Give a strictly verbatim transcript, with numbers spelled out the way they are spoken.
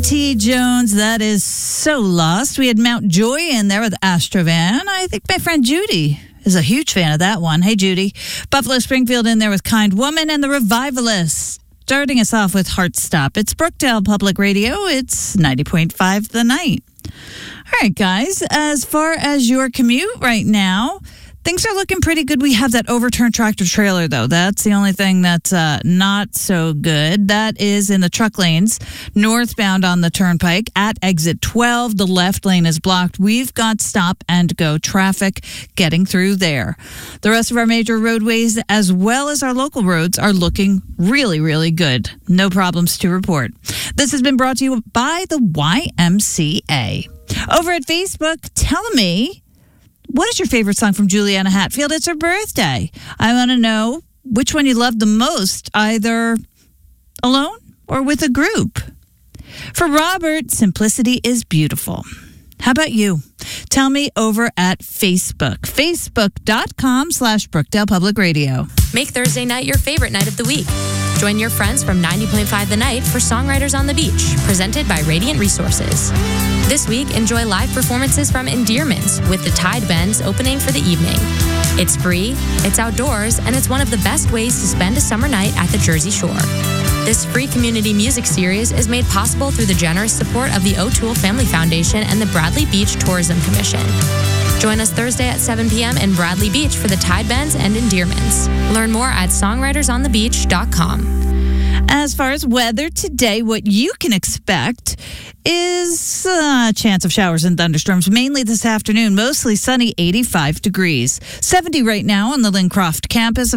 T. Jones, that is so lost. We had Mount Joy in there with Astrovan. I think my friend Judy is a huge fan of that one. Hey, Judy. Buffalo Springfield in there with Kind Woman and the Revivalists. Starting us off with Heartstop. It's Brookdale Public Radio. It's ninety point five The Night. All right, guys. As far as your commute right now, things are looking pretty good. We have that overturned tractor trailer, though. That's the only thing that's uh, not so good. That is in the truck lanes, northbound on the turnpike at exit twelve. The left lane is blocked. We've got stop and go traffic getting through there. The rest of our major roadways, as well as our local roads, are looking really, really good. No problems to report. This has been brought to you by the Y M C A. Over at Facebook, tell me, what is your favorite song from Juliana Hatfield? It's her birthday. I want to know which one you love the most, either alone or with a group. For Robert, simplicity is beautiful. How about you? Tell me over at Facebook. Facebook.com slash Brookdale Public Radio. Make Thursday night your favorite night of the week. Join your friends from ninety point five The Night for Songwriters on the Beach, presented by Radiant Resources. This week, enjoy live performances from Endearments with the Tide Bends opening for the evening. It's free, it's outdoors, and it's one of the best ways to spend a summer night at the Jersey Shore. This free community music series is made possible through the generous support of the O'Toole Family Foundation and the Bradley Beach Tourism Commission. Join us Thursday at seven p.m. in Bradley Beach for the Tide Bends and Endearments. Learn more at songwriters on the beach dot com. As far as weather today, what you can expect is a chance of showers and thunderstorms, mainly this afternoon. Mostly sunny, eighty-five degrees. seventy right now on the Lincroft campus.